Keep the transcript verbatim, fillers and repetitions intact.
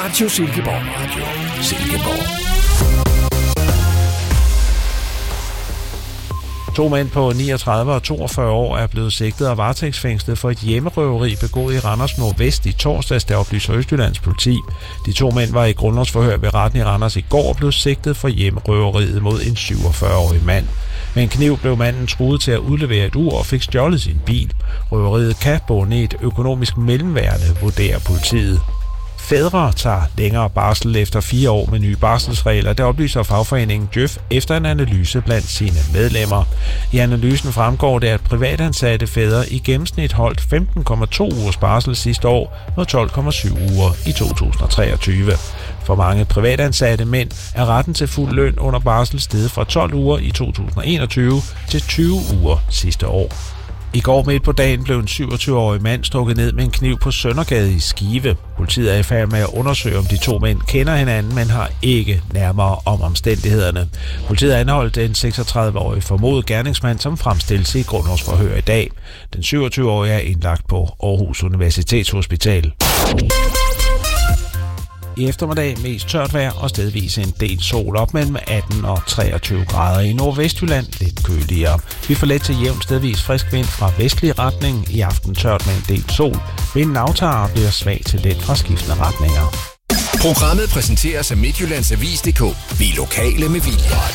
Radio Silkeborg. Radio Silkeborg. To mænd på niogtredive og toogfyrre år er blevet sigtet og varetægtsfængslet for et hjemmerøveri begået i Randers Nordvest i torsdags, der oplyser Østjyllands politi. De to mænd var i grundlovsforhør ved retten i Randers i går og blev sigtet for hjemmerøveriet mod en syvogfyrre-årig mand. Med en kniv blev manden truet til at udlevere et ur og fik stjålet sin bil. Røveriet kan bunde i et økonomisk mellemværende, vurderer politiet. Fædre tager længere barsel efter fire år med nye barselsregler, der oplyser fagforeningen Djøf efter en analyse blandt sine medlemmer. I analysen fremgår det, at privatansatte fædre i gennemsnit holdt femten komma to ugers barsel sidste år mod tolv komma syv uger i to tusind og treogtyve. For mange privatansatte mænd er retten til fuld løn under barsel steget fra tolv uger i to tusind og enogtyve til tyve uger sidste år. I går midt på dagen blev en syvogtyve-årig mand stukket ned med en kniv på Søndergade i Skive. Politiet er i færd med at undersøge, om de to mænd kender hinanden, men har ikke nærmere om omstændighederne. Politiet har anholdt en seksogtredive-årig formodet gerningsmand, som fremstilles i grundlovsforhør i dag. Den syvogtyve-årige er indlagt på Aarhus Universitetshospital. I eftermiddag mest tørt vejr og stedvis en del sol op mellem atten og treogtyve grader. I Nordvestjylland lidt køligere. Vi får let til jævn stedvis frisk vind fra vestlig retning. I aften tørt med en del sol. Vinden aftager og bliver svag til let fra skiftende retninger. Programmet præsenteres af Midtjyllands Avis punktum d k. Vi er lokale med vilje.